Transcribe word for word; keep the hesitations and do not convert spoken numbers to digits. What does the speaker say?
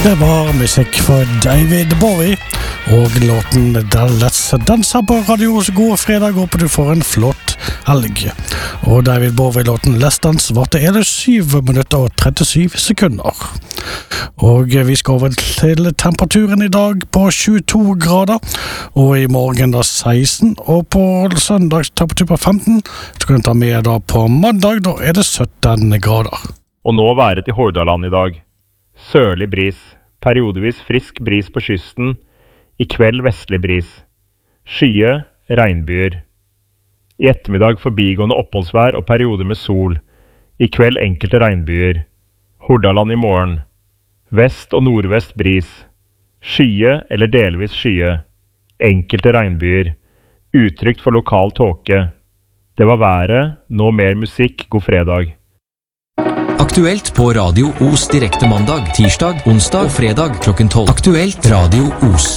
Det var musikk for David Bowie og låten Let's danse på radios gode fredag. Håper du får en flott helg. Og David Bowie-låten Let's dance var til hele syv minutter og trettisju sekunder. Og vi skal over til temperaturen i dag på tjueto grader, og i morgen da seksten, og på søndag temperatur på femten. Så kan du ta med da på mandag, da er det sytten grader. Og nå været i Hordaland i dag. Sørlig bris, periodevis frisk bris på kysten, i kveld vestlig bris. Skye, regnbyer. I ettermiddag forbigående oppholdsvær og perioder med sol. I kveld enkelte regnbyer. Hordaland i morgen. Vest og nordvest bris. Skye eller delvis skye. Enkelte regnbyer. Utrygt for lokal tåke. Det var været, nå mer musikk, god fredag. Aktuelt på Radio Os direkte mandag, tirsdag, onsdag og fredag klokken tolv. Aktuelt Radio Os.